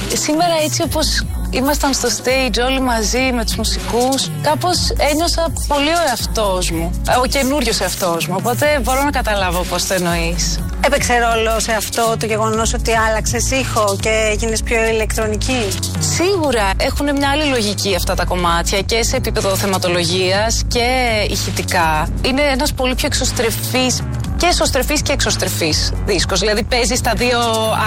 Σήμερα έτσι όπως ήμασταν στο stage όλοι μαζί με τους μουσικούς, κάπως ένιωσα πολύ ο εαυτός μου, ο καινούριος εαυτός μου, οπότε μπορώ να καταλάβω πώς το εννοείς. Έπαιξε ρόλο σε αυτό το γεγονός ότι άλλαξες ήχο και έγινες πιο ηλεκτρονική? Σίγουρα έχουν μια άλλη λογική αυτά τα κομμάτια και σε επίπεδο θεματολογίας και ηχητικά. Είναι ένας πολύ πιο εξωστρεφής και εσωστρεφής και εξωστρεφής δίσκος, δηλαδή παίζει στα δύο